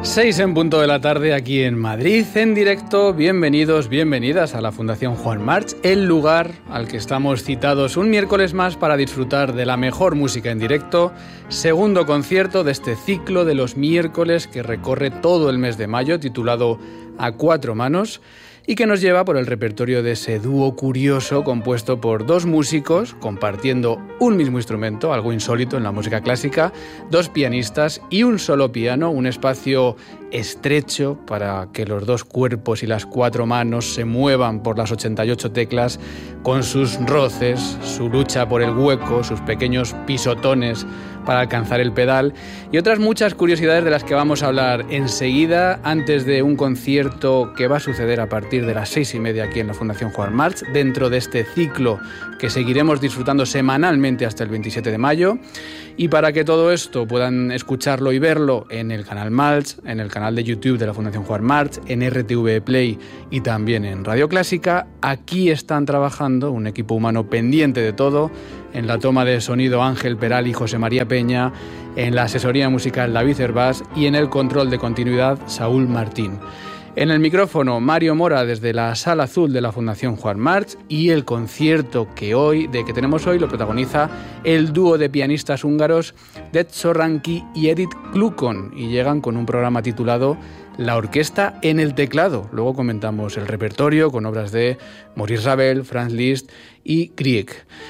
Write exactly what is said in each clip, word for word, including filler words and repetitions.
Seis en punto de la tarde aquí en Madrid, en directo. Bienvenidos, bienvenidas a la Fundación Juan March, el lugar al que estamos citados un miércoles más para disfrutar de la mejor música en directo. Segundo concierto de este ciclo de los miércoles que recorre todo el mes de mayo, titulado A Cuatro Manos, y que nos lleva por el repertorio de ese dúo curioso compuesto por dos músicos compartiendo un mismo instrumento, algo insólito en la música clásica, dos pianistas y un solo piano, un espacio estrecho para que los dos cuerpos y las cuatro manos se muevan por las ochenta y ocho teclas con sus roces, su lucha por el hueco, sus pequeños pisotones para alcanzar el pedal y otras muchas curiosidades de las que vamos a hablar enseguida, antes de un concierto que va a suceder a partir de las seis y media aquí en la Fundación Juan March, dentro de este ciclo que seguiremos disfrutando semanalmente hasta el veintisiete de mayo. Y para que todo esto puedan escucharlo y verlo en el canal March, en el canal de YouTube de la Fundación Juan March, en R T V Play y también en Radio Clásica, aquí están trabajando un equipo humano pendiente de todo. En la toma de sonido Ángel Peral y José María Peña, en la asesoría musical David Hervás y en el control de continuidad Saúl Martín. En el micrófono Mario Mora desde la Sala Azul de la Fundación Juan March, y el concierto que hoy, de que tenemos hoy, lo protagoniza el dúo de pianistas húngaros Detso Ranki y Edith Klukon, y llegan con un programa titulado La Orquesta en el Teclado. Luego comentamos el repertorio con obras de Maurice Ravel, Franz Liszt y Grieg.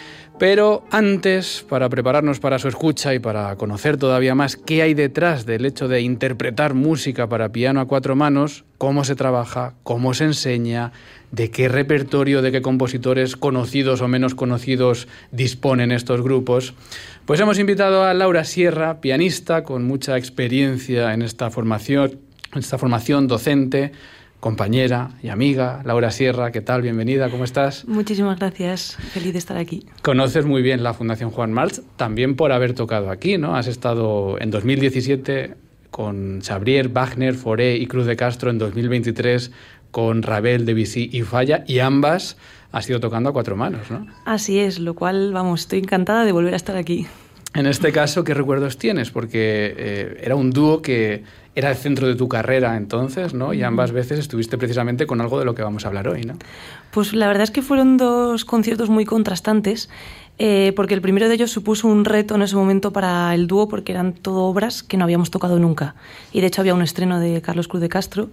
Pero antes, para prepararnos para su escucha y para conocer todavía más qué hay detrás del hecho de interpretar música para piano a cuatro manos, cómo se trabaja, cómo se enseña, de qué repertorio, de qué compositores conocidos o menos conocidos disponen estos grupos, pues hemos invitado a Laura Sierra, pianista con mucha experiencia en esta formación, en esta formación docente, compañera y amiga. Laura Sierra, ¿qué tal? Bienvenida, ¿cómo estás? Muchísimas gracias, feliz de estar aquí. Conoces muy bien la Fundación Juan March, también por haber tocado aquí, ¿no? Has estado en dos mil diecisiete con Chabrier, Wagner, Fauré y Cruz de Castro, en dos mil veintitrés con Ravel, Debussy y Falla, y ambas has ido tocando a cuatro manos, ¿no? Así es, lo cual, vamos, estoy encantada de volver a estar aquí. En este caso, ¿qué recuerdos tienes? Porque eh, era un dúo que era el centro de tu carrera entonces, ¿no? Y ambas veces estuviste precisamente con algo de lo que vamos a hablar hoy, ¿no? Pues la verdad es que fueron dos conciertos muy contrastantes, eh, porque el primero de ellos supuso un reto en ese momento para el dúo, porque eran todo obras que no habíamos tocado nunca. Y de hecho había un estreno de Carlos Cruz de Castro.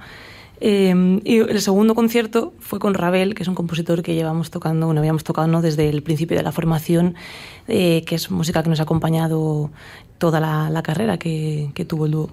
Eh, y el segundo concierto fue con Ravel, que es un compositor que llevamos tocando, bueno, habíamos tocado, ¿no?, desde el principio de la formación, eh, que es música que nos ha acompañado toda la, la carrera que, que tuvo el dúo.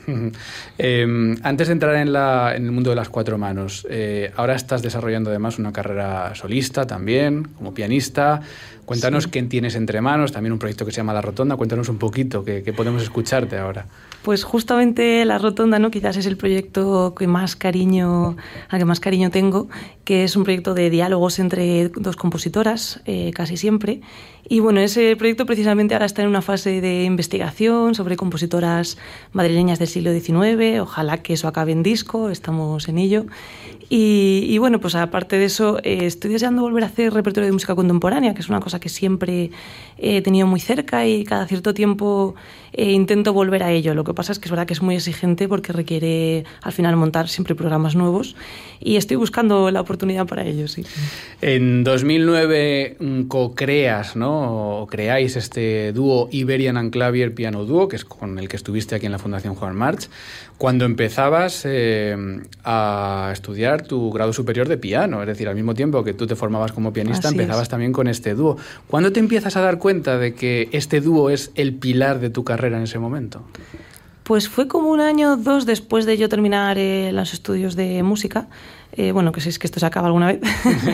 Eh, antes de entrar en, la, en el mundo de las cuatro manos, eh, ahora estás desarrollando además una carrera solista también, como pianista. Cuéntanos, sí, quién tienes entre manos, también un proyecto que se llama La Rotonda. Cuéntanos un poquito, ¿qué, qué podemos escucharte ahora? Pues justamente La Rotonda, ¿no?, quizás es el proyecto que más cariño, al que más cariño tengo, que es un proyecto de diálogos entre dos compositoras, eh, casi siempre. Y bueno, ese proyecto precisamente ahora está en una fase de investigación sobre compositoras madrileñas del siglo diecinueve. Ojalá que eso acabe en disco, estamos en ello. Y, y bueno, pues aparte de eso, eh, estoy deseando volver a hacer repertorio de música contemporánea, que es una cosa que siempre he tenido muy cerca y cada cierto tiempo eh, intento volver a ello. Lo que pasa es que es verdad que es muy exigente porque requiere al final montar siempre programas nuevos y estoy buscando la oportunidad para ello, sí. En dos mil nueve co-creas, ¿no?, o creáis este dúo Iberian and Clavier Piano Dúo, que es con el que estuviste aquí en la Fundación Juan March, cuando empezabas eh, a estudiar tu grado superior de piano, es decir, al mismo tiempo que tú te formabas como pianista, así empezabas es. También con este dúo. ¿Cuándo te empiezas a dar cuenta de que este dúo es el pilar de tu carrera en ese momento? Pues fue como un año o dos después de yo terminar eh, los estudios de música. Eh, bueno, que si es que esto se acaba alguna vez.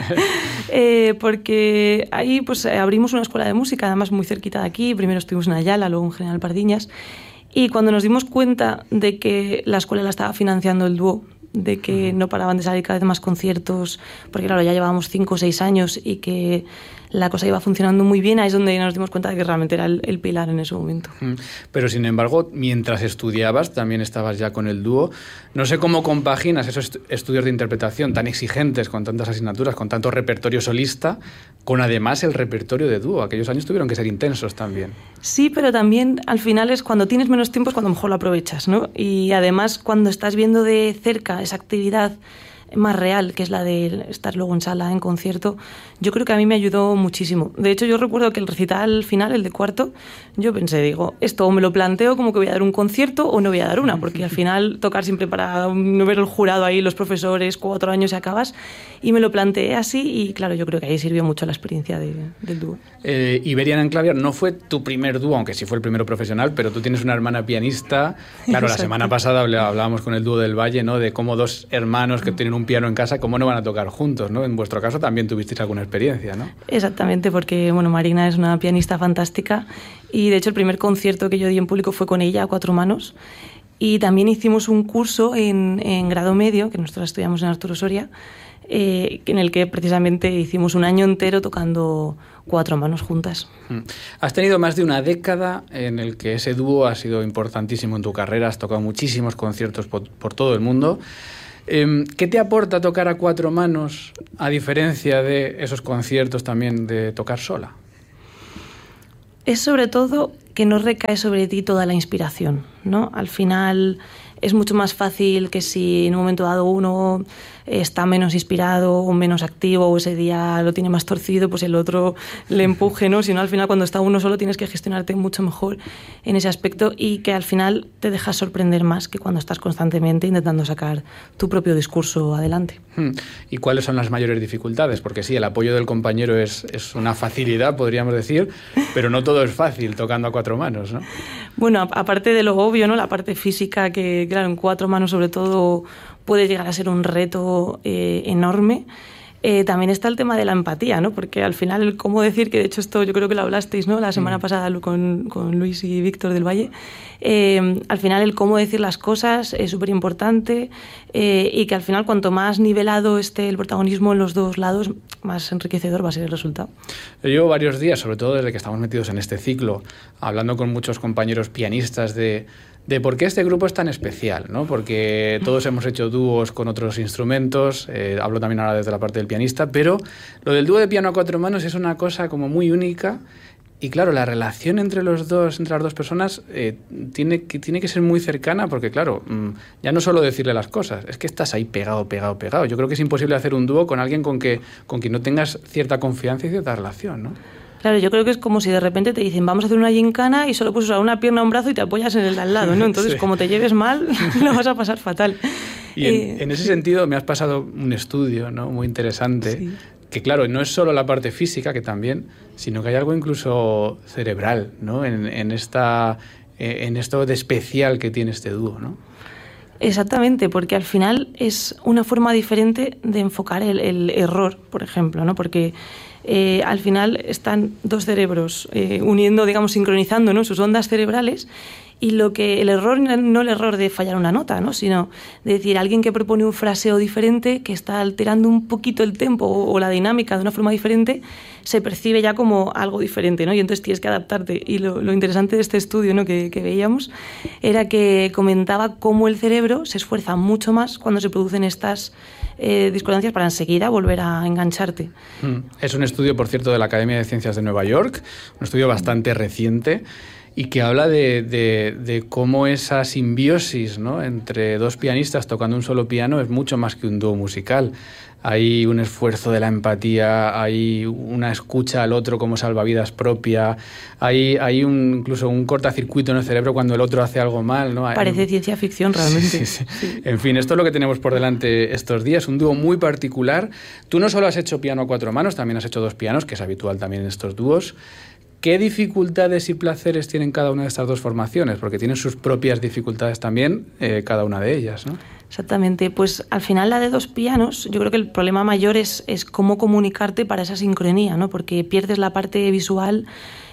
eh, porque ahí pues abrimos una escuela de música, además muy cerquita de aquí. Primero estuvimos en Ayala, luego en General Pardiñas. Y cuando nos dimos cuenta de que la escuela la estaba financiando el dúo, de que no paraban de salir cada vez más conciertos, porque claro, ya llevábamos cinco o seis años y que la cosa iba funcionando muy bien, ahí es donde nos dimos cuenta de que realmente era el, el pilar en ese momento. Pero sin embargo, mientras estudiabas, también estabas ya con el dúo. No sé cómo compaginas esos estudios de interpretación tan exigentes, con tantas asignaturas, con tanto repertorio solista, con además el repertorio de dúo. Aquellos años tuvieron que ser intensos también. Sí, pero también al final es cuando tienes menos tiempo es cuando mejor lo aprovechas, ¿no? Y además cuando estás viendo de cerca esa actividad más real, que es la de estar luego en sala, en concierto, yo creo que a mí me ayudó muchísimo. De hecho, yo recuerdo que el recital final, el de cuarto, yo pensé, digo, esto o me lo planteo como que voy a dar un concierto o no voy a dar una, porque al final tocar siempre para no ver el jurado ahí, los profesores, cuatro años y acabas, y me lo planteé así y claro, yo creo que ahí sirvió mucho la experiencia de, del dúo. Eh, Iberian and Clavier no fue tu primer dúo, aunque sí fue el primero profesional, pero tú tienes una hermana pianista. Claro, la semana pasada hablábamos con el dúo del Valle, ¿no? De cómo dos hermanos que tienen un piano en casa, cómo no van a tocar juntos, ¿no? En vuestro caso también tuvisteis alguna experiencia, ¿no? Exactamente, porque bueno, Marina es una pianista fantástica y de hecho el primer concierto que yo di en público fue con ella a cuatro manos y también hicimos un curso en, en grado medio, que nosotros estudiamos en Arturo Soria, eh, en el que precisamente hicimos un año entero tocando cuatro manos juntas. Has tenido más de una década en el que ese dúo ha sido importantísimo en tu carrera, has tocado muchísimos conciertos por, por todo el mundo. ¿Qué te aporta tocar a cuatro manos a diferencia de esos conciertos también de tocar sola? Es sobre todo que no recae sobre ti toda la inspiración, ¿no? Al final es mucho más fácil que si en un momento dado uno está menos inspirado o menos activo o ese día lo tiene más torcido, pues el otro le empuje, ¿no? Si no, al final cuando está uno solo tienes que gestionarte mucho mejor en ese aspecto y que al final te dejas sorprender más que cuando estás constantemente intentando sacar tu propio discurso adelante. ¿Y cuáles son las mayores dificultades? Porque sí, el apoyo del compañero es, es una facilidad, podríamos decir, pero no todo es fácil tocando a cuatro manos, ¿no? Bueno, aparte de lo obvio, ¿no? La parte física que, claro, en cuatro manos sobre todo puede llegar a ser un reto eh, enorme. Eh, también está el tema de la empatía, ¿no? Porque al final, ¿cómo decir? Que de hecho esto yo creo que lo hablasteis, ¿no? La semana pasada con, con Luis y Víctor del Valle. Eh, al final el cómo decir las cosas es súper importante eh, y que al final cuanto más nivelado esté el protagonismo en los dos lados, más enriquecedor va a ser el resultado. Yo llevo varios días, sobre todo desde que estamos metidos en este ciclo, hablando con muchos compañeros pianistas de... de por qué este grupo es tan especial, ¿no? Porque todos hemos hecho dúos con otros instrumentos, eh, hablo también ahora desde la parte del pianista, pero lo del dúo de piano a cuatro manos es una cosa como muy única y claro, la relación entre los dos, entre las dos personas eh, tiene, que, tiene que ser muy cercana porque claro, mmm, ya no solo decirle las cosas, es que estás ahí pegado, pegado, pegado. Yo creo que es imposible hacer un dúo con alguien con, que, con quien no tengas cierta confianza y cierta relación, ¿no? Claro, yo creo que es como si de repente te dicen vamos a hacer una gincana y solo puedes usar una pierna o un brazo y te apoyas en el de al lado, ¿no? Entonces, sí. Como te lleves mal, lo vas a pasar fatal. Y en, eh, en ese sentido me has pasado un estudio, ¿no? Muy interesante, sí. Que claro, no es solo la parte física, que también, sino que hay algo incluso cerebral, ¿no? En, en, esta, en esto de especial que tiene este dúo, ¿no? Exactamente, porque al final es una forma diferente de enfocar el, el error, por ejemplo, ¿no? Porque eh, al final están dos cerebros eh, uniendo, digamos, sincronizando, ¿no? Sus ondas cerebrales y lo que el error, no el error de fallar una nota, ¿no? Sino de decir, alguien que propone un fraseo diferente, que está alterando un poquito el tempo o, o la dinámica de una forma diferente, se percibe ya como algo diferente, ¿no? Y entonces tienes que adaptarte. Y lo, lo interesante de este estudio, ¿no? que, que veíamos era que comentaba cómo el cerebro se esfuerza mucho más cuando se producen estas eh, discordancias para enseguida volver a engancharte. Es un estudio, por cierto, de la Academia de Ciencias de Nueva York, un estudio bastante reciente, y que habla de, de, de cómo esa simbiosis, ¿no? Entre dos pianistas tocando un solo piano es mucho más que un dúo musical. Hay un esfuerzo de la empatía, hay una escucha al otro como salvavidas propia, hay, hay un, incluso un cortacircuito en el cerebro cuando el otro hace algo mal, ¿no? Parece hay... ciencia ficción realmente. Sí, sí, sí. En fin, esto es lo que tenemos por delante estos días, un dúo muy particular. Tú no solo has hecho piano a cuatro manos, también has hecho dos pianos, que es habitual también en estos dúos. ¿Qué dificultades y placeres tienen cada una de estas dos formaciones? Porque tienen sus propias dificultades también, eh, cada una de ellas, ¿no? Exactamente. Pues al final la de dos pianos, yo creo que el problema mayor es, es cómo comunicarte para esa sincronía, ¿no? Porque pierdes la parte visual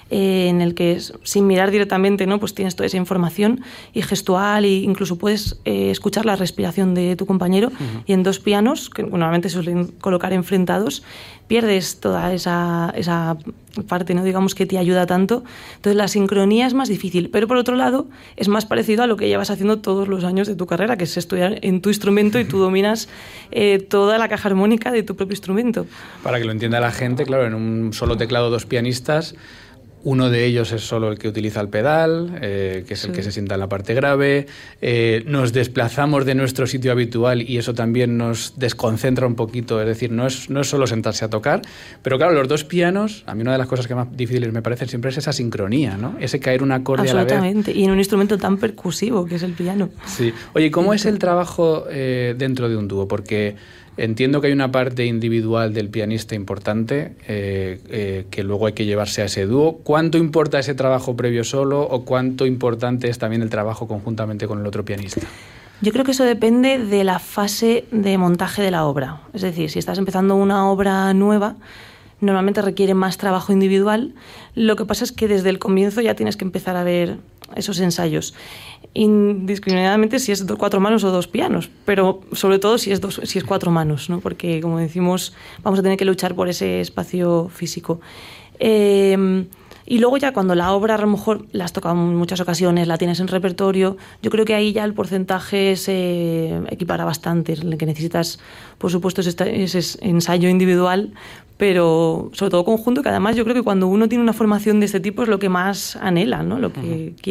eh, en el que sin mirar directamente, ¿no? Pues tienes toda esa información y gestual, e incluso puedes eh, escuchar la respiración de tu compañero. Uh-huh. Y en dos pianos, que normalmente se suelen colocar enfrentados, pierdes toda esa, esa parte, ¿no? Digamos, que te ayuda tanto. Entonces la sincronía es más difícil, pero por otro lado es más parecido a lo que llevas haciendo todos los años de tu carrera, que es estudiar en tu instrumento y tú dominas eh, toda la caja armónica de tu propio instrumento. Para que lo entienda la gente, claro, en un solo teclado dos pianistas, uno de ellos es solo el que utiliza el pedal, eh, que es sí. el que se sienta en la parte grave. Eh, nos desplazamos de nuestro sitio habitual y eso también nos desconcentra un poquito. Es decir, no es, no es solo sentarse a tocar. Pero claro, los dos pianos, a mí una de las cosas que más difíciles me parecen siempre es esa sincronía, ¿no? Ese caer un acorde a la vez. Absolutamente. Y en un instrumento tan percusivo que es el piano. Sí. Oye, ¿cómo es el trabajo eh, dentro de un dúo? Porque entiendo que hay una parte individual del pianista importante eh, eh, que luego hay que llevarse a ese dúo. ¿Cuánto importa ese trabajo previo solo o cuánto importante es también el trabajo conjuntamente con el otro pianista? Yo creo que eso depende de la fase de montaje de la obra. Es decir, si estás empezando una obra nueva, normalmente requiere más trabajo individual. Lo que pasa es que desde el comienzo ya tienes que empezar a ver esos ensayos, indiscriminadamente si es dos, cuatro manos o dos pianos, pero sobre todo si es dos, si es cuatro manos, ¿no? Porque como decimos, vamos a tener que luchar por ese espacio físico. Eh, y luego ya cuando la obra a lo mejor la has tocado en muchas ocasiones, la tienes en repertorio, yo creo que ahí ya el porcentaje se equipara bastante, en el que necesitas, por supuesto, ese, ese ensayo individual, pero sobre todo conjunto, que además yo creo que cuando uno tiene una formación de este tipo es lo que más anhela, ¿no? Lo que uh-huh. quiere.